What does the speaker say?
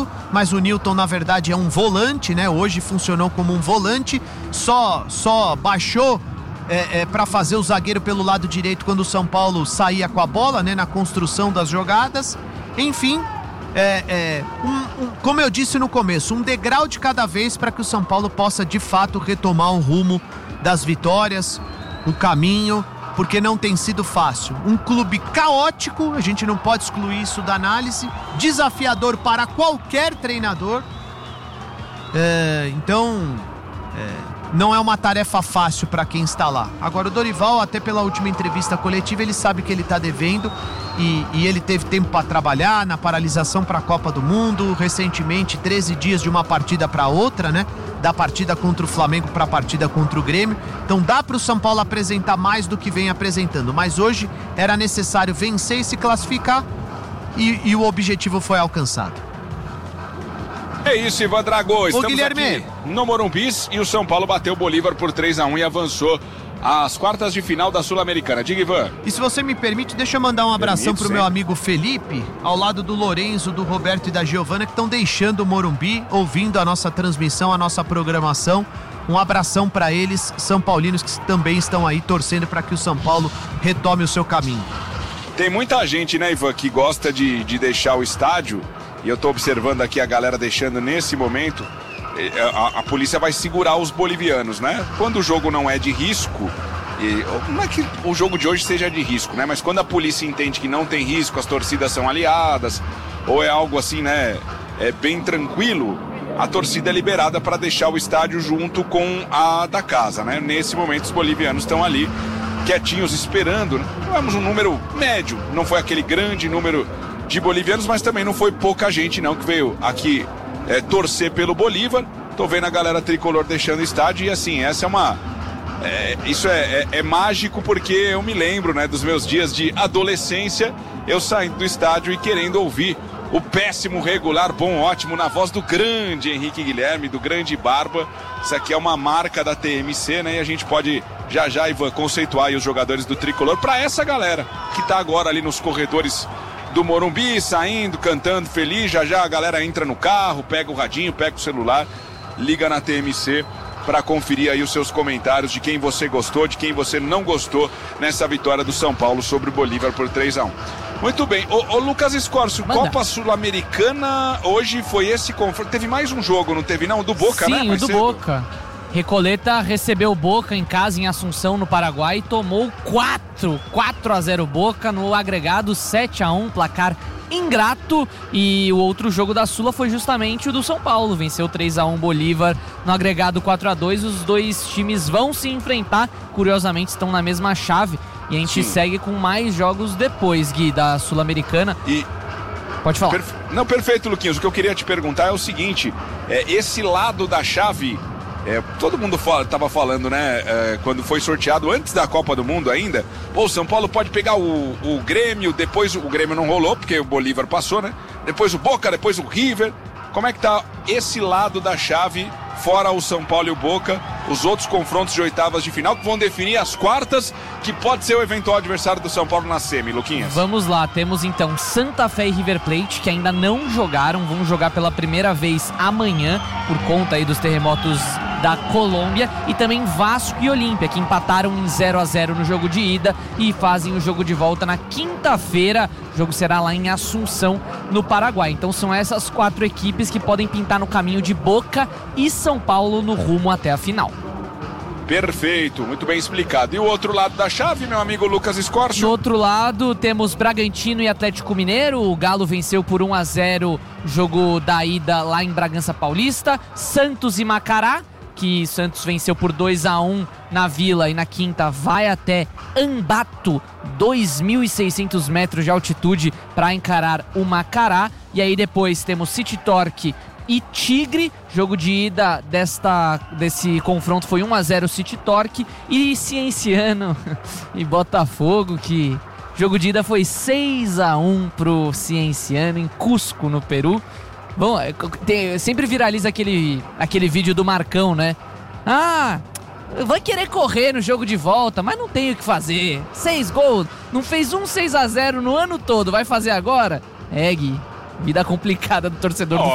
Newton, mas o Newton na verdade é um volante, né? Hoje funcionou como um volante, só baixou para fazer o zagueiro pelo lado direito quando o São Paulo saía com a bola, né? Na construção das jogadas. Enfim, como eu disse no começo, um degrau de cada vez para que o São Paulo possa de fato retomar o rumo das vitórias, o caminho, porque não tem sido fácil. Um clube caótico, a gente não pode excluir isso da análise, desafiador para qualquer treinador. Então, não é uma tarefa fácil para quem está lá. Agora o Dorival, até pela última entrevista coletiva, ele sabe que ele está devendo e ele teve tempo para trabalhar na paralisação para a Copa do Mundo, recentemente 13 dias de uma partida para outra, né? Da partida contra o Flamengo para a partida contra o Grêmio. Então dá para o São Paulo apresentar mais do que vem apresentando, mas hoje era necessário vencer e se classificar e o objetivo foi alcançado. É isso, Ivan Drago. Estamos Guilherme, aqui no Morumbi e o São Paulo bateu o Bolívar por 3-1 e avançou às quartas de final da Sul-Americana. Diga, Ivan. E se você me permite, deixa eu mandar um abração pro meu amigo Felipe, ao lado do Lorenzo, do Roberto e da Giovana, que estão deixando o Morumbi, ouvindo a nossa transmissão, a nossa programação. Um abração para eles, são paulinos, que também estão aí torcendo para que o São Paulo retome o seu caminho. Tem muita gente, né, Ivan, que gosta de deixar o estádio, e eu tô observando aqui a galera deixando nesse momento. A polícia vai segurar os bolivianos, né? Quando o jogo não é de risco, não é que o jogo de hoje seja de risco, né? Mas quando a polícia entende que não tem risco, as torcidas são aliadas, ou é algo assim, né? É bem tranquilo, a torcida é liberada para deixar o estádio junto com a da casa, né? Nesse momento os bolivianos estão ali quietinhos esperando, né? Tivemos um número médio, não foi aquele grande número de bolivianos, mas também não foi pouca gente não que veio aqui torcer pelo Bolívar. Tô vendo a galera tricolor deixando o estádio e assim, essa é uma... isso é mágico, porque eu me lembro, né, dos meus dias de adolescência, eu saindo do estádio e querendo ouvir o péssimo, regular, bom, ótimo, na voz do grande Henrique Guilherme, do grande Barba. Isso aqui é uma marca da TMC, né, e a gente pode já, Ivan, conceituar aí os jogadores do tricolor para essa galera que tá agora ali nos corredores do Morumbi, saindo, cantando, feliz. Já a galera entra no carro, pega o radinho, pega o celular, liga na TMC para conferir aí os seus comentários de quem você gostou, de quem você não gostou nessa vitória do São Paulo sobre o Bolívar por 3-1. Muito bem, ô Lucas Escorcio, Copa Sul-Americana, hoje foi esse confronto, teve mais um jogo, não teve não? O do Boca, sim, né? Sim, o do Boca. Recoleta recebeu o Boca em casa, em Assunção, no Paraguai, e tomou 4-0 Boca, no agregado 7-1, placar ingrato. E o outro jogo da Sula foi justamente o do São Paulo, venceu 3-1 Bolívar, no agregado 4-2. Os dois times vão se enfrentar, curiosamente estão na mesma chave, e a gente segue com mais jogos depois, Gui, da Sul-Americana. Pode falar. Não, perfeito, Luquinhos. O que eu queria te perguntar é o seguinte, esse lado da chave... todo mundo estava falando, né, quando foi sorteado antes da Copa do Mundo ainda, o São Paulo pode pegar o Grêmio, depois o Grêmio não rolou, porque o Bolívar passou, né, depois o Boca, depois o River. Como é que tá esse lado da chave, fora o São Paulo e o Boca, os outros confrontos de oitavas de final que vão definir as quartas, que pode ser o eventual adversário do São Paulo na semi, Luquinhas? Vamos lá, temos então Santa Fé e River Plate, que ainda não jogaram, vão jogar pela primeira vez amanhã, por conta aí dos terremotos da Colômbia, e também Vasco e Olímpia, que empataram em 0-0 no jogo de ida e fazem o jogo de volta na quinta-feira. O jogo será lá em Assunção, no Paraguai. Então são essas 4 equipes que podem pintar no caminho de Boca e São Paulo no rumo até a final. Perfeito, muito bem explicado. E o outro lado da chave, meu amigo Lucas Escorcio? Do outro lado, temos Bragantino e Atlético Mineiro. O Galo venceu por 1-0 jogo da ida lá em Bragança Paulista. Santos e Macará, que Santos venceu por 2-1 na Vila, e na quinta vai até Ambato, 2.600 metros de altitude para encarar o Macará. E aí depois temos City Torque e Tigre. Jogo de ida desse confronto foi 1-0 City Torque, e Cienciano e Botafogo, que jogo de ida foi 6-1 pro Cienciano em Cusco, no Peru. Bom, sempre viraliza aquele vídeo do Marcão, né? Vai querer correr no jogo de volta, mas não tem o que fazer. 6 gols, não fez 6-0 no ano todo, vai fazer agora? Gui, vida complicada do torcedor do